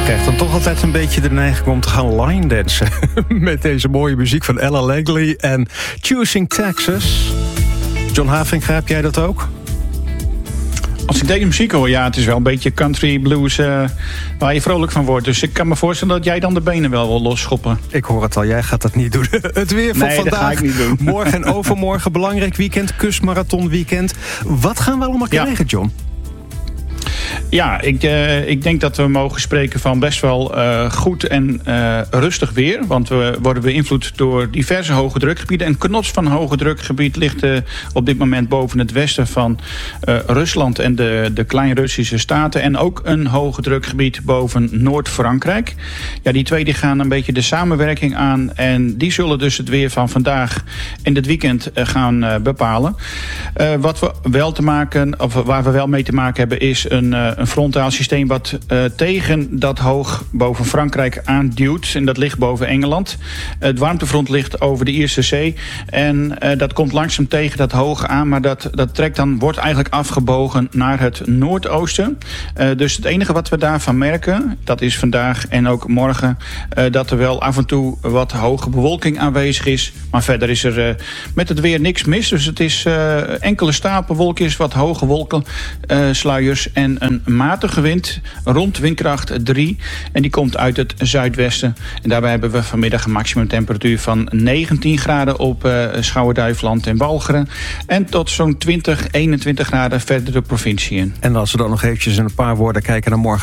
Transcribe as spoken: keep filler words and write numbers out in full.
Ik krijg dan toch altijd een beetje de neiging om te gaan line dansen. Met deze mooie muziek van Ella Langley en Choosing Texas. John Havinga, heb jij dat ook? Als ik deze muziek hoor, ja, het is wel een beetje country blues uh, waar je vrolijk van wordt. Dus ik kan me voorstellen dat jij dan de benen wel wil losschoppen. Ik hoor het al, jij gaat dat niet doen. Het weer van nee, vandaag, dat ga ik niet doen. Morgen en overmorgen, belangrijk weekend, kustmarathon weekend. Wat gaan we allemaal krijgen, ja. John? Ja, ik, uh, ik denk dat we mogen spreken van best wel uh, goed en uh, rustig weer. Want we worden beïnvloed door diverse hoge drukgebieden. Een knots van hoge drukgebied ligt uh, op dit moment boven het westen van uh, Rusland en de, de Klein-Russische staten. En ook een hoge drukgebied boven Noord-Frankrijk. Ja, die twee die gaan een beetje de samenwerking aan. En die zullen dus het weer van vandaag en dit weekend uh, gaan uh, bepalen. Uh, wat we wel te maken, of waar we wel mee te maken hebben, is een uh, een frontaal systeem wat uh, tegen dat hoog boven Frankrijk aanduwt. En dat ligt boven Engeland. Het warmtefront ligt over de Ierse Zee. En uh, dat komt langzaam tegen dat hoog aan. Maar dat, dat trekt dan, wordt eigenlijk afgebogen naar het noordoosten. Uh, dus het enige wat we daarvan merken, dat is vandaag en ook morgen, uh, dat er wel af en toe wat hoge bewolking aanwezig is. Maar verder is er uh, met het weer niks mis. Dus het is uh, enkele stapelwolkjes, wat hoge wolken, uh, sluiers en een matige wind rond windkracht drie. En die komt uit het zuidwesten. En daarbij hebben we vanmiddag een maximumtemperatuur van negentien graden op uh, Schouwen-Duiveland en Walcheren. En tot zo'n twintig, eenentwintig graden verder de provincie in. En als we dan nog eventjes in een paar woorden kijken naar morgen